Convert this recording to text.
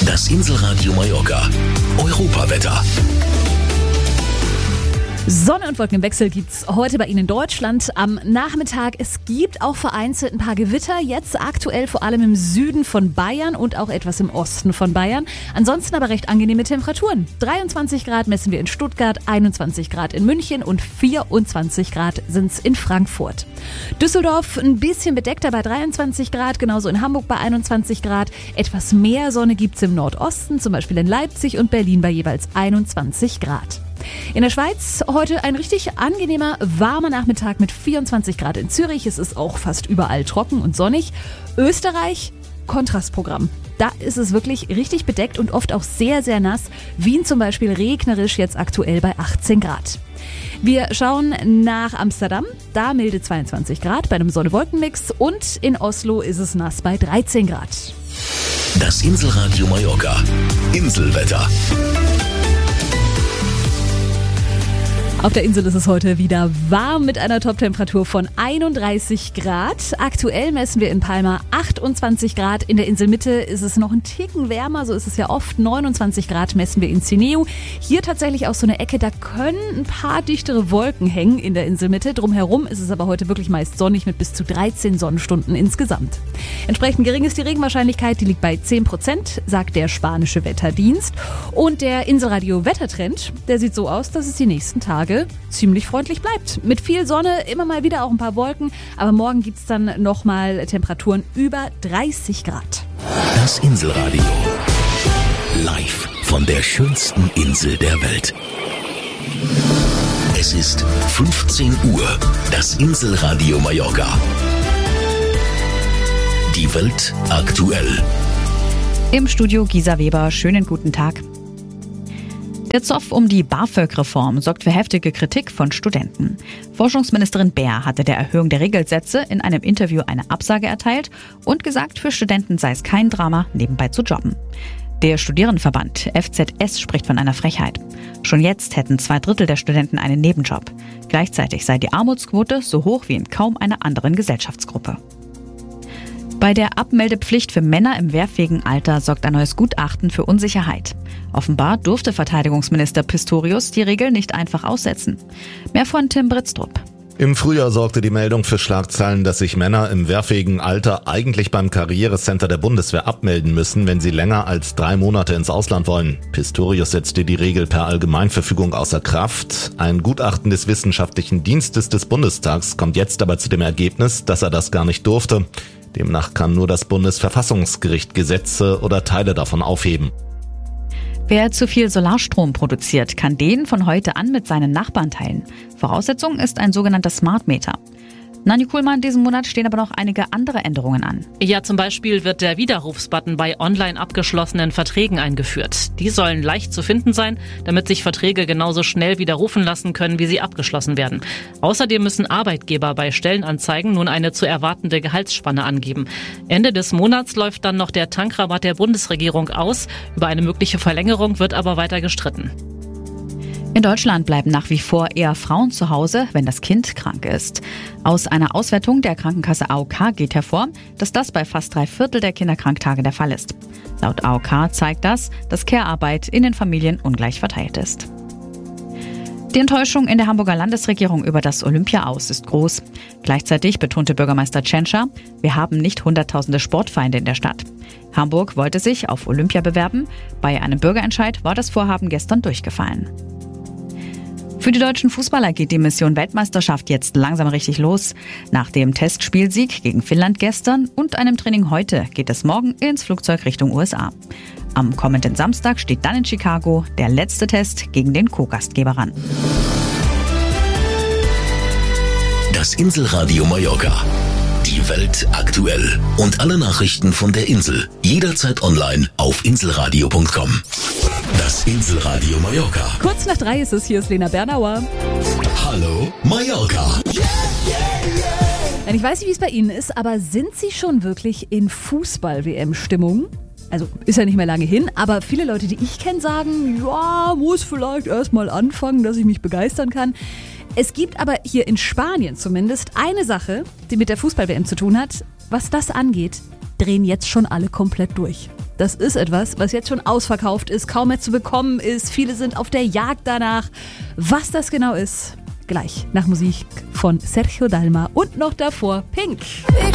Das Inselradio Mallorca. Europawetter. Sonne und Wolken im Wechsel gibt's heute bei Ihnen in Deutschland. Am Nachmittag, es gibt auch vereinzelt ein paar Gewitter. Jetzt aktuell vor allem im Süden von Bayern und auch etwas im Osten von Bayern. Ansonsten aber recht angenehme Temperaturen. 23 Grad messen wir in Stuttgart, 21 Grad in München und 24 Grad sind's in Frankfurt. Düsseldorf ein bisschen bedeckter bei 23 Grad, genauso in Hamburg bei 21 Grad. Etwas mehr Sonne gibt's im Nordosten, zum Beispiel in Leipzig und Berlin bei jeweils 21 Grad. In der Schweiz heute ein richtig angenehmer, warmer Nachmittag mit 24 Grad in Zürich. Es ist auch fast überall trocken und sonnig. Österreich, Kontrastprogramm. Da ist es wirklich richtig bedeckt und oft auch sehr, sehr nass. Wien zum Beispiel regnerisch, jetzt aktuell bei 18 Grad. Wir schauen nach Amsterdam, da milde 22 Grad bei einem Sonne-Wolken-Mix und in Oslo ist es nass bei 13 Grad. Das Inselradio Mallorca. Inselwetter. Auf der Insel ist es heute wieder warm mit einer Toptemperatur von 31 Grad. Aktuell messen wir in Palma 28 Grad. In der Inselmitte ist es noch ein Ticken wärmer, so ist es ja oft. 29 Grad messen wir in Cineo. Hier tatsächlich auch so eine Ecke, da können ein paar dichtere Wolken hängen in der Inselmitte. Drumherum ist es aber heute wirklich meist sonnig mit bis zu 13 Sonnenstunden insgesamt. Entsprechend gering ist die Regenwahrscheinlichkeit, die liegt bei 10%, sagt der spanische Wetterdienst. Und der Inselradio Wettertrend, der sieht so aus, dass es die nächsten Tage ziemlich freundlich bleibt. Mit viel Sonne, immer mal wieder auch ein paar Wolken, aber morgen gibt es dann nochmal Temperaturen über 30 Grad. Das Inselradio. Live von der schönsten Insel der Welt. Es ist 15 Uhr. Das Inselradio Mallorca. Die Welt aktuell. Im Studio Gisa Weber, schönen guten Tag. Der Zoff um die BAföG-Reform sorgt für heftige Kritik von Studenten. Forschungsministerin Baer hatte der Erhöhung der Regelsätze in einem Interview eine Absage erteilt und gesagt, für Studenten sei es kein Drama, nebenbei zu jobben. Der Studierendenverband FZS spricht von einer Frechheit. Schon jetzt hätten 2/3 der Studenten einen Nebenjob. Gleichzeitig sei die Armutsquote so hoch wie in kaum einer anderen Gesellschaftsgruppe. Bei der Abmeldepflicht für Männer im wehrfähigen Alter sorgt ein neues Gutachten für Unsicherheit. Offenbar durfte Verteidigungsminister Pistorius die Regel nicht einfach aussetzen. Mehr von Tim Britztrup. Im Frühjahr sorgte die Meldung für Schlagzeilen, dass sich Männer im wehrfähigen Alter eigentlich beim Karrierecenter der Bundeswehr abmelden müssen, wenn sie länger als 3 Monate ins Ausland wollen. Pistorius setzte die Regel per Allgemeinverfügung außer Kraft. Ein Gutachten des Wissenschaftlichen Dienstes des Bundestags kommt jetzt aber zu dem Ergebnis, dass er das gar nicht durfte. Demnach kann nur das Bundesverfassungsgericht Gesetze oder Teile davon aufheben. Wer zu viel Solarstrom produziert, kann den von heute an mit seinen Nachbarn teilen. Voraussetzung ist ein sogenannter Smart Meter. Nanni Kuhlmann, diesen Monat stehen aber noch einige andere Änderungen an. Ja, zum Beispiel wird der Widerrufsbutton bei online abgeschlossenen Verträgen eingeführt. Die sollen leicht zu finden sein, damit sich Verträge genauso schnell widerrufen lassen können, wie sie abgeschlossen werden. Außerdem müssen Arbeitgeber bei Stellenanzeigen nun eine zu erwartende Gehaltsspanne angeben. Ende des Monats läuft dann noch der Tankrabatt der Bundesregierung aus. Über eine mögliche Verlängerung wird aber weiter gestritten. In Deutschland bleiben nach wie vor eher Frauen zu Hause, wenn das Kind krank ist. Aus einer Auswertung der Krankenkasse AOK geht hervor, dass das bei fast 3/4 der Kinderkranktage der Fall ist. Laut AOK zeigt das, dass Care-Arbeit in den Familien ungleich verteilt ist. Die Enttäuschung in der Hamburger Landesregierung über das Olympia-Aus ist groß. Gleichzeitig betonte Bürgermeister Tschentscher, wir haben nicht hunderttausende Sportfeinde in der Stadt. Hamburg wollte sich auf Olympia bewerben. Bei einem Bürgerentscheid war das Vorhaben gestern durchgefallen. Für die deutschen Fußballer geht die Mission Weltmeisterschaft jetzt langsam richtig los. Nach dem Testspielsieg gegen Finnland gestern und einem Training heute geht es morgen ins Flugzeug Richtung USA. Am kommenden Samstag steht dann in Chicago der letzte Test gegen den Co-Gastgeber an. Das Inselradio Mallorca. Die Welt aktuell. Und alle Nachrichten von der Insel. Jederzeit online auf inselradio.com. Das Inselradio Mallorca. Kurz nach 3 ist es, hier ist Lena Bernauer. Hallo Mallorca. Ich weiß nicht, wie es bei Ihnen ist, aber sind Sie schon wirklich in Fußball-WM-Stimmung? Also ist ja nicht mehr lange hin, aber viele Leute, die ich kenne, sagen, ja, muss vielleicht erst mal anfangen, dass ich mich begeistern kann. Es gibt aber hier in Spanien zumindest eine Sache, die mit der Fußball-WM zu tun hat. Was das angeht, drehen jetzt schon alle komplett durch. das ist etwas, was jetzt schon ausverkauft ist, kaum mehr zu bekommen ist. Viele sind auf der Jagd danach. Was das genau ist, gleich nach Musik von Sergio Dalma und noch davor Pink.